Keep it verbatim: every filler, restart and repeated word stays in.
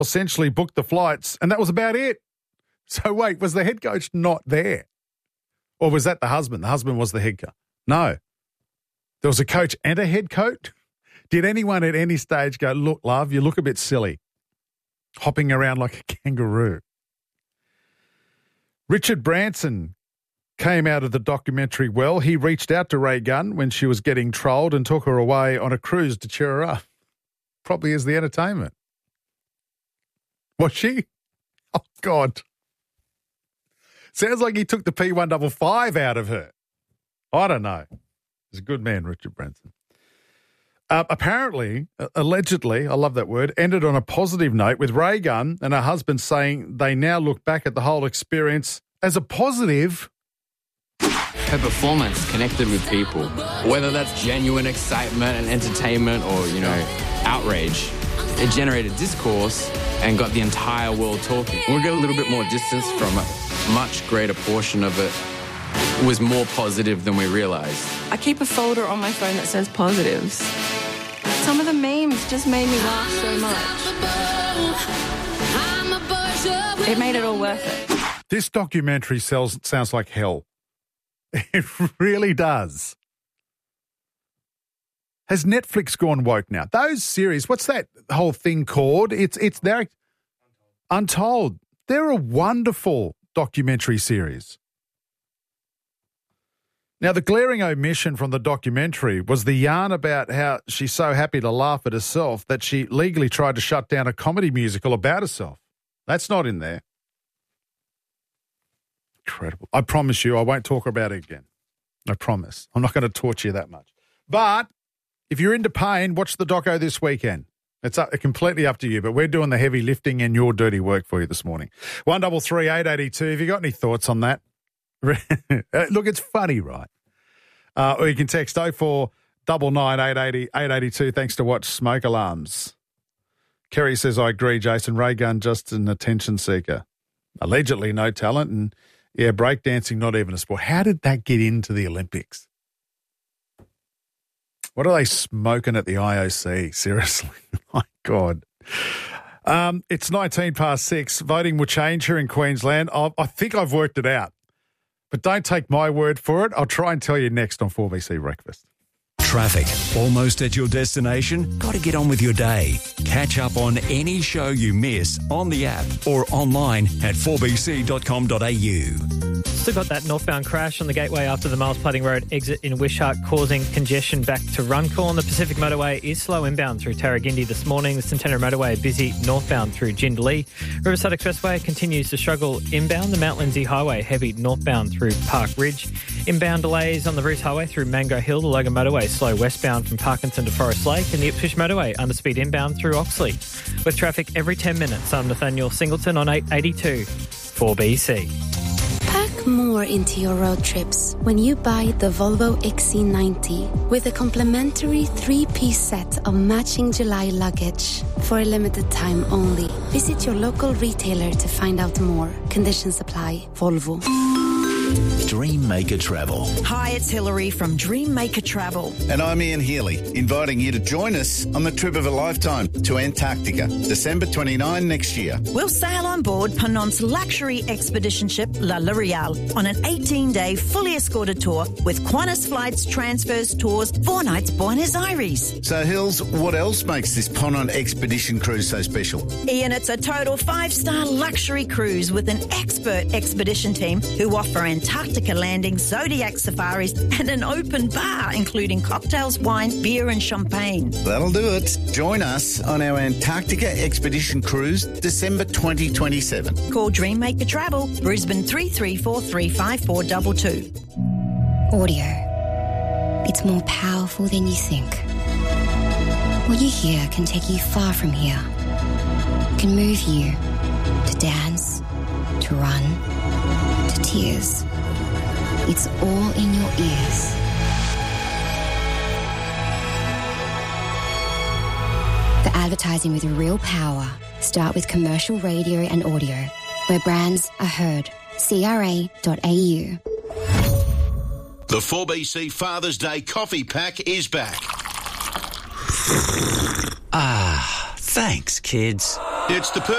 essentially booked the flights, and that was about it. So wait, was the head coach not there? Or was that the husband? The husband was the head coach. No. There was a coach and a head coach. Did anyone at any stage go, look, love, you look a bit silly, hopping around like a kangaroo? Richard Branson came out of the documentary well. He reached out to Ray Gunn when she was getting trolled and took her away on a cruise to cheer her up. Probably as the entertainment. Was she? Oh, God. Sounds like he took the P one fifty-five out of her. I don't know. He's a good man, Richard Branson. Uh, apparently, uh, allegedly, I love that word, ended on a positive note with Ray Gunn and her husband saying they now look back at the whole experience as a positive. Her performance connected with people, whether that's genuine excitement and entertainment or, you know, outrage. It generated discourse and got the entire world talking. We got a little bit more distance from a much greater portion of it. It was more positive than we realised. I keep a folder on my phone that says positives. Some of the memes just made me laugh so much. It made it all worth it. This documentary sells, sounds like hell. It really does. Has Netflix gone woke now? Those series, what's that whole thing called? It's it's they're Untold. They're a wonderful documentary series. Now, the glaring omission from the documentary was the yarn about how she's so happy to laugh at herself that she legally tried to shut down a comedy musical about herself. That's not in there. Incredible. I promise you I won't talk about it again. I promise. I'm not going to torture you that much. But if you're into pain, watch the doco this weekend. It's up, completely up to you, but we're doing the heavy lifting and your dirty work for you this morning. one double three eight eighty two. Have you got any thoughts on that? Look, it's funny, right? Uh, or you can text oh four nine nine eight eighty eight eighty-two. Thanks to Watch Smoke Alarms. Kerry says, I agree, Jason. Ray Gunn, just an attention seeker. Allegedly no talent and, yeah, breakdancing, not even a sport. How did that get into the Olympics? What are they smoking at the I O C? Seriously. My God. Um, it's nineteen past six. Voting will change here in Queensland. I, I think I've worked it out. But don't take my word for it. I'll try and tell you next on four B C Breakfast. Traffic. Almost at your destination? Got to get on with your day. Catch up on any show you miss on the app or online at four b c dot com dot a u. Still got that northbound crash on the Gateway after the Miles Plating Road exit in Wishart, causing congestion back to Runcorn. The Pacific Motorway is slow inbound through Tarragindi this morning. The Centenary Motorway busy northbound through Jindalee. Riverside Expressway continues to struggle inbound. The Mount Lindesay Highway heavy northbound through Park Ridge. Inbound delays on the Roos Highway through Mango Hill. The Logan Motorway slow westbound from Parkinson to Forest Lake. And the Ipswich Motorway underspeed inbound through Oxley. With traffic every ten minutes, I'm Nathaniel Singleton on eight eighty-two four B C. Pack more into your road trips when you buy the Volvo X C ninety with a complimentary three-piece set of matching July luggage for a limited time only. Visit your local retailer to find out more. Conditions apply. Volvo. Dreammaker Travel. Hi, it's Hilary from Dreammaker Travel. And I'm Ian Healy, inviting you to join us on the trip of a lifetime to Antarctica, December twenty-ninth next year. We'll sail on board Penant's luxury expedition ship La L'Oreal on an eighteen-day fully escorted tour with Qantas flights, transfers, tours, four nights Buenos Aires. So, Hills, what else makes this Ponant expedition cruise so special? Ian, it's a total five-star luxury cruise with an expert expedition team who offer Antarctica landings, Zodiac safaris and an open bar including cocktails, wine, beer and champagne. That'll do it. Join us on our Antarctica expedition cruise December twenty twenty-seven. Call Dreammaker Travel, Brisbane three three four three five four two two. Audio. It's more powerful than you think. What you hear can take you far from here. It can move you to dance, to run, to tears. It's all in your ears. The advertising with real power. Start with commercial radio and audio, where brands are heard. C R A dot A U. The four B C Father's Day coffee pack is back. Ah, thanks, kids. It's the perfect